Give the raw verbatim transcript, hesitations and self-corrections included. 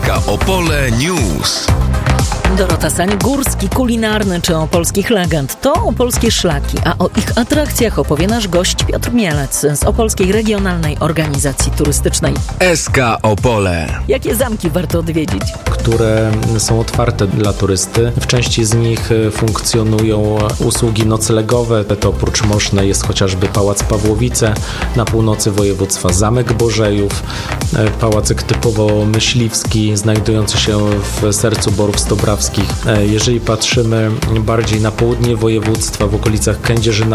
K Opole News. Dorota Sań-Górski, kulinarny czy opolskich legend. To opolskie szlaki, a o ich atrakcjach opowie nasz gość Piotr Mielec z Opolskiej Regionalnej Organizacji Turystycznej. S K Opole. Jakie zamki warto odwiedzić? Które są otwarte dla turysty. W części z nich funkcjonują usługi noclegowe. To oprócz Mosznej jest chociażby Pałac Pawłowice, na północy województwa Zamek Bożejów, pałacyk typowo myśliwski, znajdujący się w sercu Borów Stobrawskich. Jeżeli patrzymy bardziej na południe województwa, w okolicach Kędzierzyna